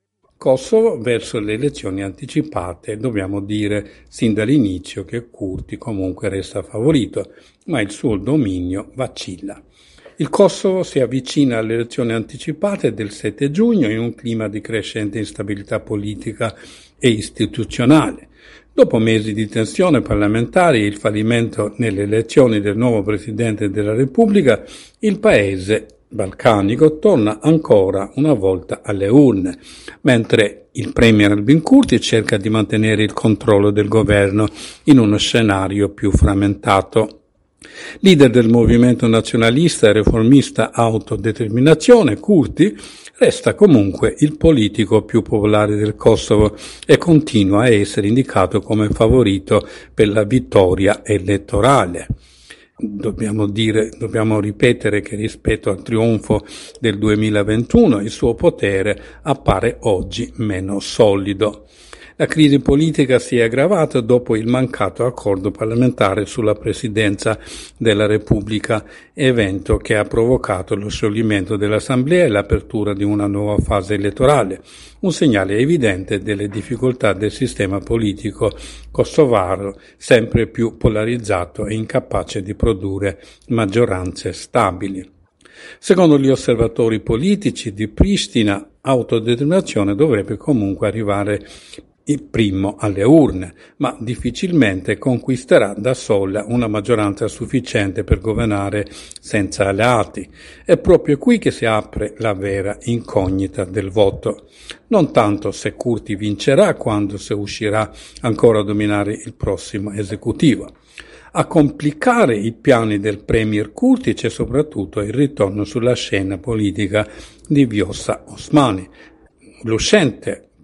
Kosovo verso le elezioni anticipate. Dobbiamo dire sin dall'inizio che Kurti comunque resta favorito, ma il suo dominio vacilla. Il Kosovo si avvicina alle elezioni anticipate del sette giugno in un clima di crescente instabilità politica e istituzionale. Dopo mesi di tensione parlamentare e il fallimento nelle elezioni del nuovo Presidente della Repubblica, il paese balcanico torna ancora una volta alle urne, mentre il premier Albin Kurti cerca di mantenere il controllo del governo in uno scenario più frammentato. Leader del movimento nazionalista e riformista Autodeterminazione, Kurti resta comunque il politico più popolare del Kosovo e continua a essere indicato come favorito per la vittoria elettorale. Dobbiamo dire, dobbiamo ripetere che rispetto al trionfo del duemilaventuno il suo potere appare oggi meno solido. La crisi politica si è aggravata dopo il mancato accordo parlamentare sulla presidenza della Repubblica, evento che ha provocato lo scioglimento dell'Assemblea e l'apertura di una nuova fase elettorale, un segnale evidente delle difficoltà del sistema politico kosovaro, sempre più polarizzato e incapace di produrre maggioranze stabili. Secondo gli osservatori politici di Pristina, Autodeterminazione dovrebbe comunque arrivare il primo alle urne, ma difficilmente conquisterà da sola una maggioranza sufficiente per governare senza alleati. È proprio qui che si apre la vera incognita del voto. Non tanto se Kurti vincerà, quanto se uscirà ancora a dominare il prossimo esecutivo. A complicare i piani del premier Kurti c'è soprattutto il ritorno sulla scena politica di Vjosa Osmani, l'uscente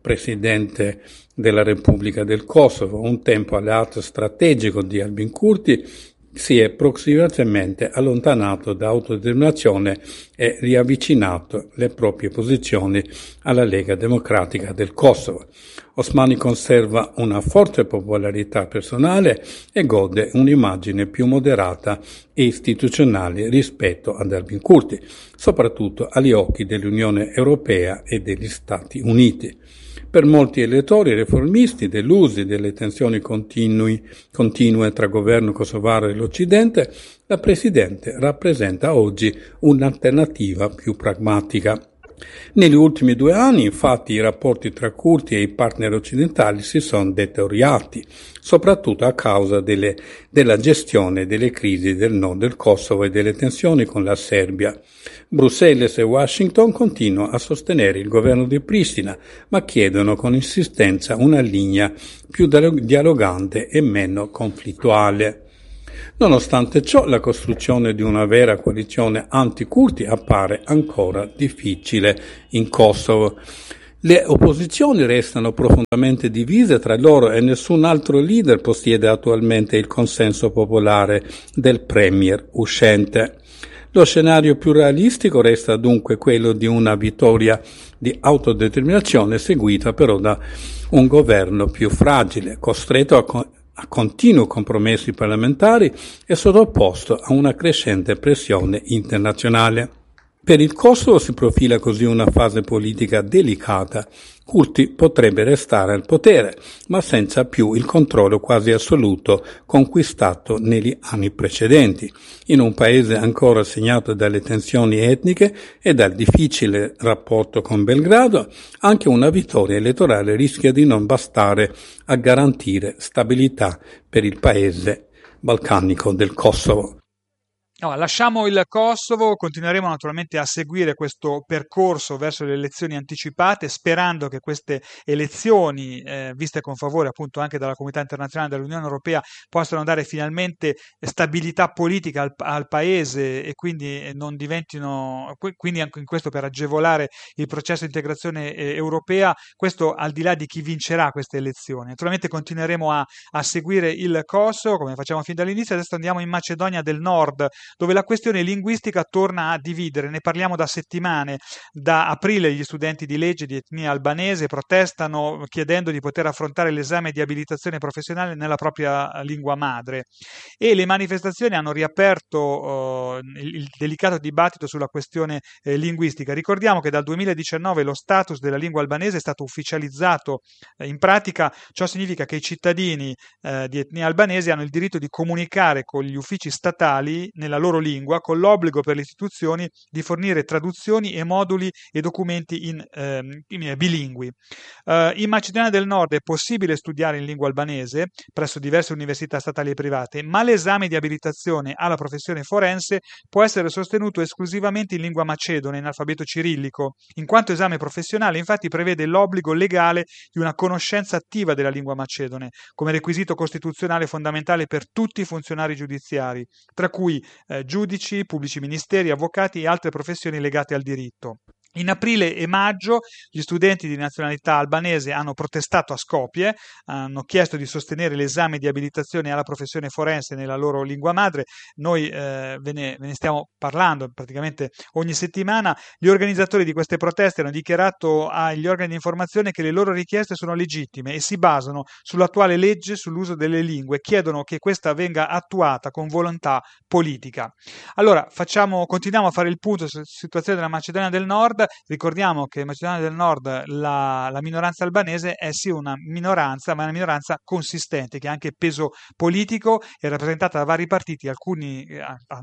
presidente della Repubblica del Kosovo, un tempo alleato strategico di Albin Kurti, si è progressivamente allontanato da autodeterminazione e riavvicinato le proprie posizioni alla Lega Democratica del Kosovo. Osmani conserva una forte popolarità personale e gode un'immagine più moderata e istituzionale rispetto ad Albin Kurti, soprattutto agli occhi dell'Unione Europea e degli Stati Uniti. Per molti elettori riformisti delusi delle tensioni continui, continue tra governo kosovaro e l'Occidente, la Presidente rappresenta oggi un'alternativa più pragmatica. Negli ultimi due anni, infatti, i rapporti tra Kurti e i partner occidentali si sono deteriorati, soprattutto a causa delle, della gestione delle crisi del nord del Kosovo e delle tensioni con la Serbia. Bruxelles e Washington continuano a sostenere il governo di Pristina, ma chiedono con insistenza una linea più dialogante e meno conflittuale. Nonostante ciò, la costruzione di una vera coalizione anti-Kurti appare ancora difficile in Kosovo. Le opposizioni restano profondamente divise tra loro e nessun altro leader possiede attualmente il consenso popolare del premier uscente. Lo scenario più realistico resta dunque quello di una vittoria di autodeterminazione seguita però da un governo più fragile, costretto a co- a continui compromessi parlamentari e sottoposto a una crescente pressione internazionale. Per il Kosovo si profila così una fase politica delicata. Kurti potrebbe restare al potere, ma senza più il controllo quasi assoluto conquistato negli anni precedenti. In un paese ancora segnato dalle tensioni etniche e dal difficile rapporto con Belgrado, anche una vittoria elettorale rischia di non bastare a garantire stabilità per il paese balcanico del Kosovo. No, lasciamo il Kosovo, continueremo naturalmente a seguire questo percorso verso le elezioni anticipate, sperando che queste elezioni, eh, viste con favore appunto anche dalla comunità internazionale e dall'Unione Europea, possano dare finalmente stabilità politica al, al paese e quindi non diventino, quindi anche in questo per agevolare il processo di integrazione eh, europea, questo al di là di chi vincerà queste elezioni. Naturalmente continueremo a, a seguire il Kosovo, come facciamo fin dall'inizio. Adesso andiamo in Macedonia del Nord, dove la questione linguistica torna a dividere. Ne parliamo da settimane. Da aprile gli studenti di legge di etnia albanese protestano chiedendo di poter affrontare l'esame di abilitazione professionale nella propria lingua madre, e le manifestazioni hanno riaperto uh, il, il delicato dibattito sulla questione eh, linguistica. Ricordiamo che dal duemiladiciannove lo status della lingua albanese è stato ufficializzato. Eh, in pratica ciò significa che i cittadini eh, di etnia albanese hanno il diritto di comunicare con gli uffici statali nella loro lingua, con l'obbligo per le istituzioni di fornire traduzioni e moduli e documenti in, eh, in bilingui. Uh, in Macedonia del Nord è possibile studiare in lingua albanese presso diverse università statali e private, ma l'esame di abilitazione alla professione forense può essere sostenuto esclusivamente in lingua macedone, in alfabeto cirillico, in quanto esame professionale infatti prevede l'obbligo legale di una conoscenza attiva della lingua macedone come requisito costituzionale fondamentale per tutti i funzionari giudiziari, tra cui eh, giudici, pubblici ministeri, avvocati e altre professioni legate al diritto. In aprile e maggio gli studenti di nazionalità albanese hanno protestato a Skopje, hanno chiesto di sostenere l'esame di abilitazione alla professione forense nella loro lingua madre. Noi eh, ve, ne, ve ne stiamo parlando praticamente ogni settimana. Gli organizzatori di queste proteste hanno dichiarato agli organi di informazione che le loro richieste sono legittime e si basano sull'attuale legge sull'uso delle lingue, chiedono che questa venga attuata con volontà politica. Allora, facciamo, continuiamo a fare il punto sulla situazione della Macedonia del Nord. Ricordiamo che in Macedonia del Nord la, la minoranza albanese è sì una minoranza, ma è una minoranza consistente, che ha anche peso politico, è rappresentata da vari partiti, alcuni eh,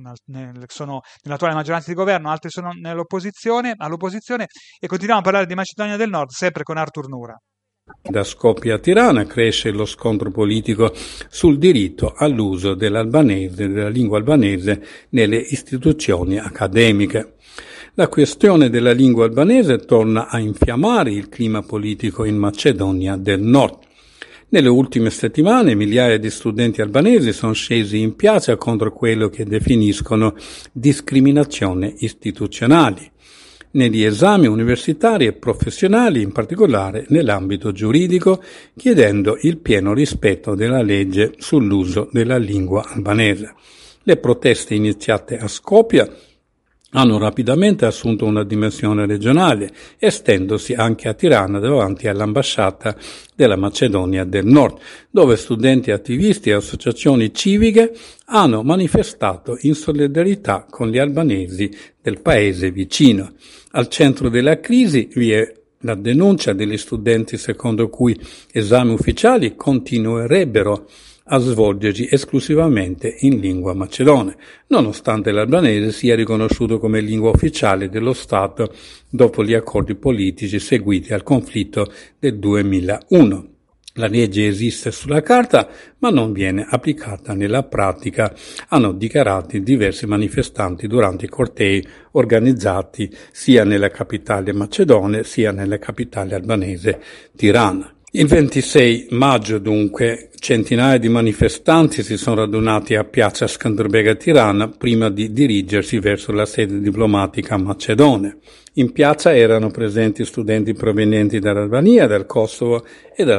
sono nell'attuale maggioranza di governo, altri sono nell'opposizione, all'opposizione, e continuiamo a parlare di Macedonia del Nord sempre con Artur Nura. Da Skopje a Tirana cresce lo scontro politico sul diritto all'uso dell'albanese, della lingua albanese nelle istituzioni accademiche. La questione della lingua albanese torna a infiammare il clima politico in Macedonia del Nord. Nelle ultime settimane migliaia di studenti albanesi sono scesi in piazza contro quello che definiscono discriminazione istituzionali. negli esami universitari e professionali, in particolare nell'ambito giuridico, chiedendo il pieno rispetto della legge sull'uso della lingua albanese. Le proteste iniziate a Skopje hanno rapidamente assunto una dimensione regionale, estendosi anche a Tirana davanti all'ambasciata della Macedonia del Nord, dove studenti, attivisti e associazioni civiche hanno manifestato in solidarietà con gli albanesi del paese vicino. Al centro della crisi vi è la denuncia degli studenti secondo cui esami ufficiali continuerebbero a svolgersi esclusivamente in lingua macedone, nonostante l'albanese sia riconosciuto come lingua ufficiale dello Stato dopo gli accordi politici seguiti al conflitto del duemilauno. La legge esiste sulla carta, ma non viene applicata nella pratica, hanno dichiarato diversi manifestanti durante i cortei organizzati sia nella capitale macedone sia nella capitale albanese Tirana. Il ventisei maggio, dunque, centinaia di manifestanti si sono radunati a piazza Skanderbeg a Tirana prima di dirigersi verso la sede diplomatica macedone. In piazza erano presenti studenti provenienti dall'Albania, dal Kosovo e dalla